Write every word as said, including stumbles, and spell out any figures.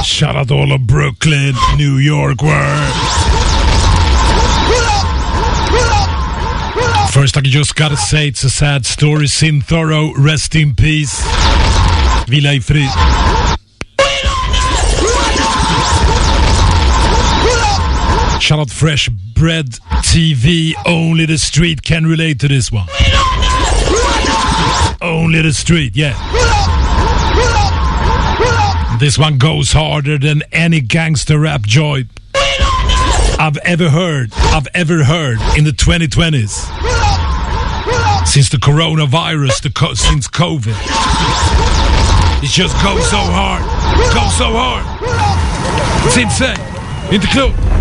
Shout out all of Brooklyn, New York world. First, I just gotta say it's a sad story. Sin Thorough, rest in peace. Vila i frid. Shout out Fresh Bread T V. Only the street can relate to this one. Only the street, yeah. This one goes harder than any gangster rap joint I've ever heard, I've ever heard in the twenty twenties. Since the coronavirus, the co- since COVID. It just goes so hard, goes so hard. It's insane. Inte klokt.